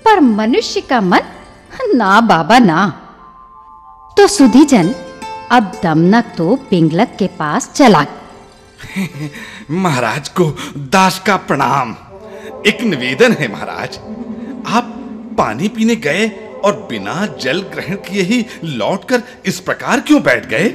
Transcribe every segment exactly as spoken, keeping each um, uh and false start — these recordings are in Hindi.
पर मनुष्य का मन ना बाबा ना। तो सुधीजन अब दमनक तो पिंगलक के पास चला। महाराज को दास का प्रणाम। एक निवेदन है महाराज, आप पानी पीने गए और बिना जल ग्रहण किए ही लौटकर इस प्रकार क्यों बैठ गए?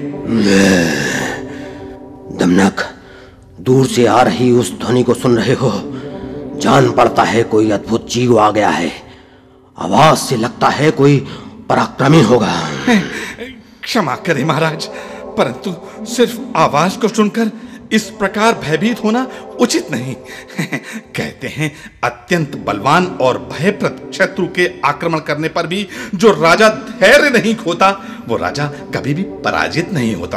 दमनक, दूर से आ रही उस ध्वनि को सुन रहे हो? जान पड़ता है कोई अद्भुत जीव आ गया है। आवाज से लगता है कोई पराक्रमी होगा। क्षमा करें महाराज, परंतु सिर्फ आवाज को सुनकर इस प्रकार भयभीत होना उचित नहीं। कहते हैं अत्यंत बलवान और भयप्रद शत्रु के आक्रमण करने पर भी जो राजा धैर्य नहीं खोता, वो राजा कभी भी पराजित नहीं होता।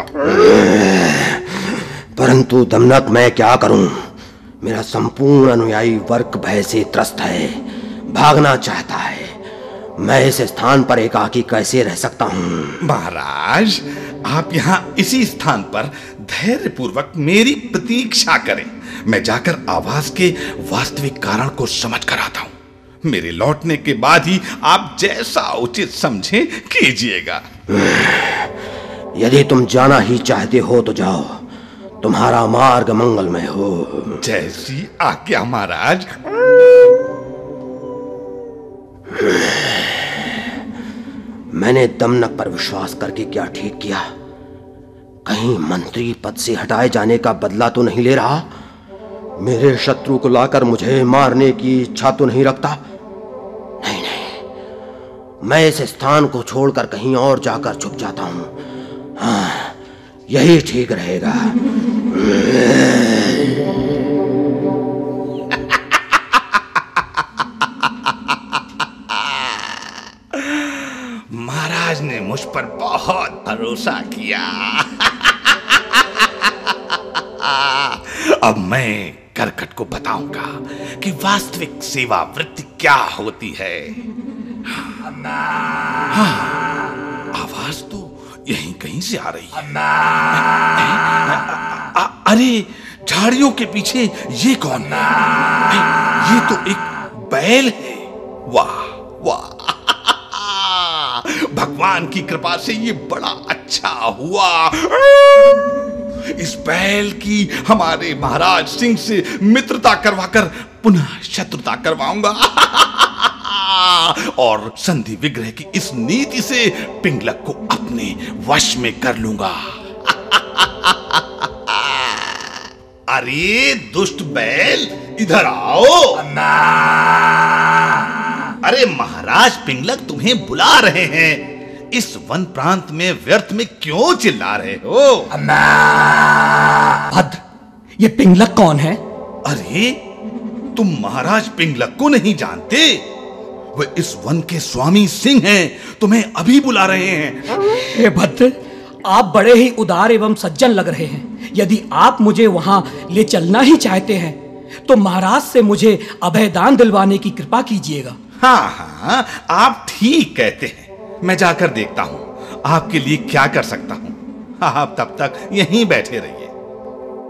परंतु दमनक, मैं क्या करूं? मेरा संपूर्ण अनुयायी वर्ग भय से त्रस्त है, भागना चाहता है। मैं इस स्थान पर एकाकी कैसे रह सकता हूं? महाराज, आप यहाँ इसी स्थान पर धैर्य पूर्वक मेरी प्रतीक्षा करें। मैं जाकर आवाज के वास्तविक कारण को समझ कर आता हूं। मेरे लौटने के बाद ही आप जैसा उचित समझें कीजिएगा। यदि तुम जाना ही चाहते हो तो जाओ, तुम्हारा मार्ग मंगलमय हो। जैसी आज्ञा महाराज। मैंने दमनक पर विश्वास करके क्या ठीक किया? कहीं मंत्री पद से हटाए जाने का बदला तो नहीं ले रहा? मेरे शत्रु को लाकर मुझे मारने की इच्छा तो नहीं रखता? नहीं नहीं, मैं इस स्थान को छोड़कर कहीं और जाकर छुप जाता हूं। हाँ, यही ठीक रहेगा। महाराज ने मुझ पर बहुत भरोसा किया। अब मैं करकट को बताऊंगा कि वास्तविक सेवा वृत्ति क्या होती है। हाँ, आवाज तो यहीं कहीं से आ रही है। आ, अरे, झाड़ियों के पीछे ये कौन? ये तो एक बैल है। वाह वाह, भगवान की कृपा से ये बड़ा अच्छा हुआ। इस बैल की हमारे महाराज सिंह से मित्रता करवाकर पुनः शत्रुता करवाऊंगा और संधि विग्रह की इस नीति से पिंगलक को अपने वश में कर लूंगा। अरे दुष्ट बैल, इधर आओ। अरे महाराज पिंगलक तुम्हें बुला रहे हैं। इस वन प्रांत में व्यर्थ में क्यों चिल्ला रहे हो? भद्र, ये पिंगलक कौन है? अरे, तुम महाराज पिंगलक को नहीं जानते? वे इस वन के स्वामी सिंह हैं, तुम्हें अभी बुला रहे हैं। हे भद्र, आप बड़े ही उदार एवं सज्जन लग रहे हैं। यदि आप मुझे वहां ले चलना ही चाहते हैं तो महाराज से मुझे अभयदान दिलवाने की कृपा कीजिएगा। हाँ हाँ, आप ठीक कहते हैं। मैं जाकर देखता हूं आपके लिए क्या कर सकता हूं। आप तब तक यहीं बैठे रहिए।